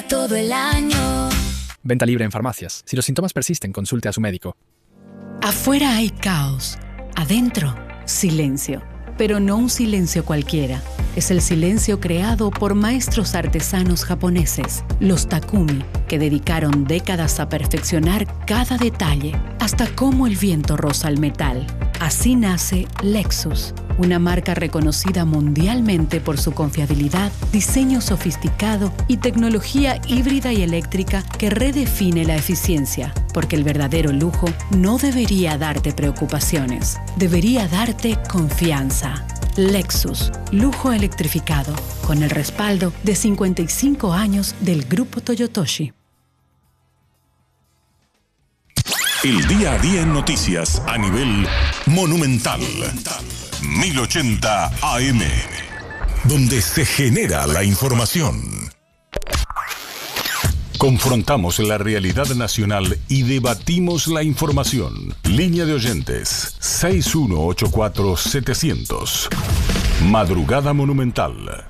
todo el año. Venta libre en farmacias. Si los síntomas persisten, consulte a su médico. Afuera hay caos. Adentro, silencio. Pero no un silencio cualquiera. Es el silencio creado por maestros artesanos japoneses, los Takumi, que dedicaron décadas a perfeccionar cada detalle, hasta cómo el viento roza el metal. Así nace Lexus, una marca reconocida mundialmente por su confiabilidad, diseño sofisticado y tecnología híbrida y eléctrica que redefine la eficiencia, porque el verdadero lujo no debería darte preocupaciones, debería darte confianza. Lexus, lujo electrificado, con el respaldo de 55 años del Grupo Toyotoshi. El día a día en noticias a nivel monumental. 1080 AM, donde se genera la información. Confrontamos la realidad nacional y debatimos la información. Línea de oyentes 6184-700. Madrugada Monumental.